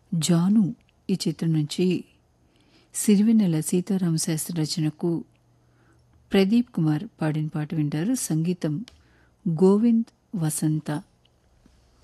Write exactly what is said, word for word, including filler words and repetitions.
జాను ఈ చిత్రం నుంచి సిరివెన్నెల సీతారామ శాస్త్రి రచనకు ప్రదీప్ కుమార్ పాడిన పాట వింటారు. సంగీతం గోవింద్ వసంత.